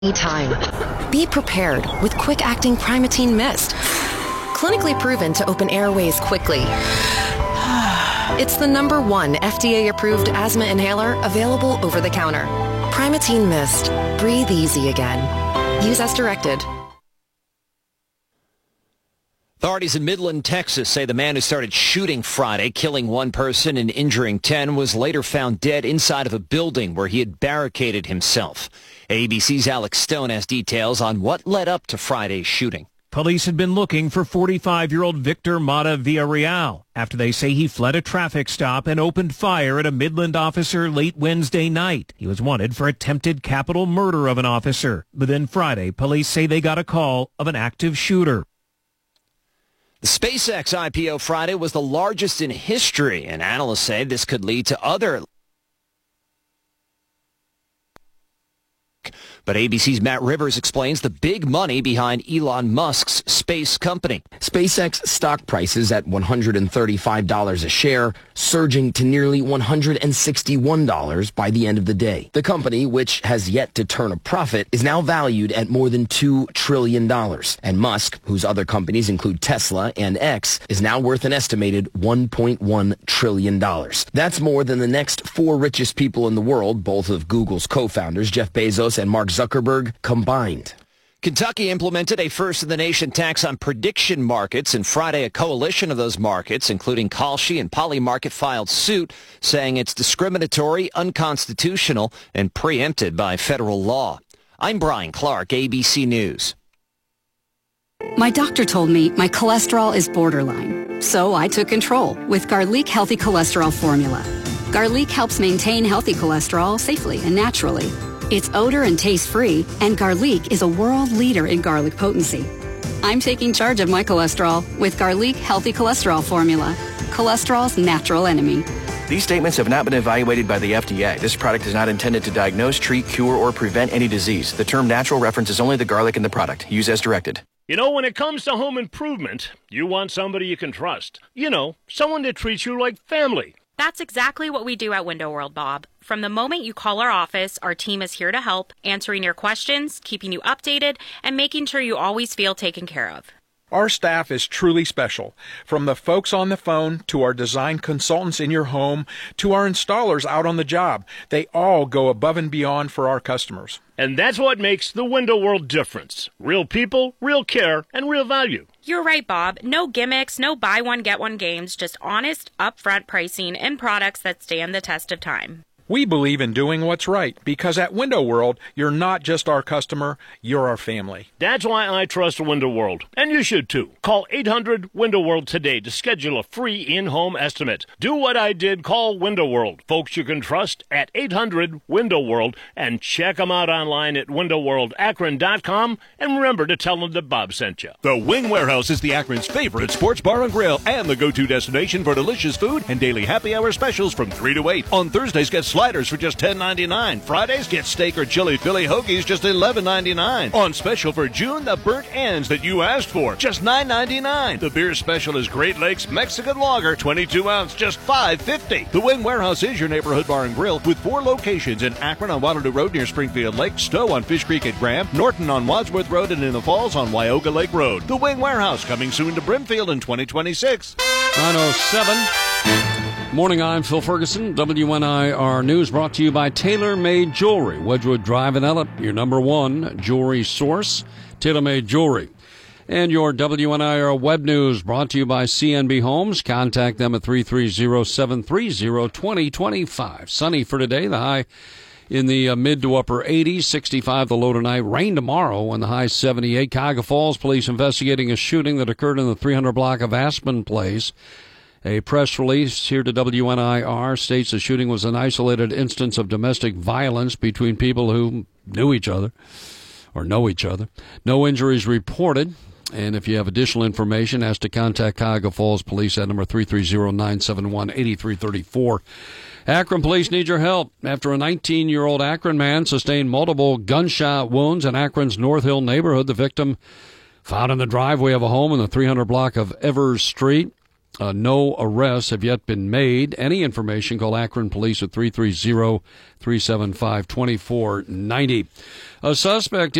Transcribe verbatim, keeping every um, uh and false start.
Anytime. Be prepared with quick-acting Primatene Mist. Clinically proven to open airways quickly. It's the number one F D A-approved asthma inhaler available over the counter. Primatene Mist. Breathe easy again. Use as directed. Authorities in Midland, Texas say the man who started shooting Friday, killing one person and injuring ten, was later found dead inside of a building where he had barricaded himself. A B C's Alex Stone has details on what led up to Friday's shooting. Police had been looking for forty-five-year-old Victor Mata Villarreal after they say he fled a traffic stop and opened fire at a Midland officer late Wednesday night. He was wanted for attempted capital murder of an officer. But then Friday, police say they got a call of an active shooter. The SpaceX I P O Friday was the largest in history, and analysts say this could lead to other. But A B C's Matt Rivers explains the big money behind Elon Musk's space company. SpaceX stock prices at one hundred thirty-five dollars a share, surging to nearly one hundred sixty-one dollars by the end of the day. The company, which has yet to turn a profit, is now valued at more than two trillion dollars. And Musk, whose other companies include Tesla and X, is now worth an estimated one point one trillion dollars. That's more than the next four richest people in the world, both of Google's co-founders, Jeff Bezos and Mark Zuckerberg, combined. Kentucky implemented a first-in-the-nation tax on prediction markets, and Friday a coalition of those markets, including Kalshi and Polymarket, filed suit saying it's discriminatory, unconstitutional, and preempted by federal law. I'm Brian Clark, A B C News. My doctor told me my cholesterol is borderline, so I took control with Garlic Healthy Cholesterol Formula. Garlic helps maintain healthy cholesterol safely and naturally. It's odor and taste-free, and Garlic is a world leader in garlic potency. I'm taking charge of my cholesterol with Garlic Healthy Cholesterol Formula, cholesterol's natural enemy. These statements have not been evaluated by the F D A. This product is not intended to diagnose, treat, cure, or prevent any disease. The term natural references only the garlic in the product. Use as directed. You know, when it comes to home improvement, you want somebody you can trust. You know, someone that treats you like family. That's exactly what we do at Window World, Bob. From the moment you call our office, our team is here to help, answering your questions, keeping you updated, and making sure you always feel taken care of. Our staff is truly special. From the folks on the phone, to our design consultants in your home, to our installers out on the job. They all go above and beyond for our customers. And that's what makes the Window World difference. Real people, real care, and real value. You're right, Bob. No gimmicks, no buy one, get one games, just honest, upfront pricing and products that stand the test of time. We believe in doing what's right, because at Window World, you're not just our customer, you're our family. That's why I trust Window World, and you should too. Call eight hundred Window World today to schedule a free in-home estimate. Do what I did, call Window World. Folks you can trust at eight hundred Window World, and check them out online at window world akron dot com, and remember to tell them that Bob sent you. The Wing Warehouse is the Akron's favorite sports bar and grill, and the go-to destination for delicious food and daily happy hour specials from three to eight. On Thursdays, get sliders for just ten ninety-nine. Fridays, get steak or chili Philly hoagies just eleven ninety-nine. On special for June, the burnt ends that you asked for, just nine ninety-nine. The beer special is Great Lakes Mexican Lager, twenty-two ounce, just five fifty. The Wing Warehouse is your neighborhood bar and grill with four locations in Akron on Waterloo Road near Springfield Lake, Stowe on Fish Creek at Graham, Norton on Wadsworth Road, and in the Falls on Wyoga Lake Road. The Wing Warehouse, coming soon to Brimfield in twenty twenty-six. nine oh seven. Morning, I'm Phil Ferguson. W N I R News brought to you by Tailor Made Jewelry. Wedgwood Drive in Ellett, your number one jewelry source. Tailor Made Jewelry. And your W N I R web news brought to you by C N B Homes. Contact them at three three zero, seven three zero, two zero two five. Sunny for today. The high in the uh, mid to upper eighties, sixty-five the low tonight. Rain tomorrow and the high seventy-eight. Cuyahoga Falls police investigating a shooting that occurred in the three hundred block of Aspen Place. A press release here to W N I R states the shooting was an isolated instance of domestic violence between people who knew each other or know each other. No injuries reported. And if you have additional information, ask to contact Cuyahoga Falls Police at number three three zero, nine seven one, eight three three four. Akron police need your help after a nineteen-year-old Akron man sustained multiple gunshot wounds in Akron's North Hill neighborhood. The victim found in the driveway of a home in the three hundred block of Evers Street. Uh, no arrests have yet been made. Any information, call Akron Police at three three zero, three seven five, two four nine zero. A suspect